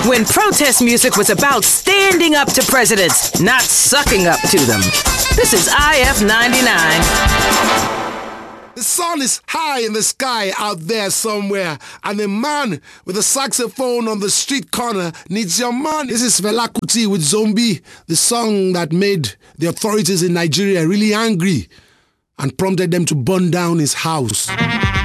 when protest music was about standing up to presidents, not sucking up to them. This is IF 99. The sun is high in the sky out there somewhere, and a man with a saxophone on the street corner needs your man. This is Fela Kuti with Zombie, the song that made the authorities in Nigeria really angry and prompted them to burn down his house.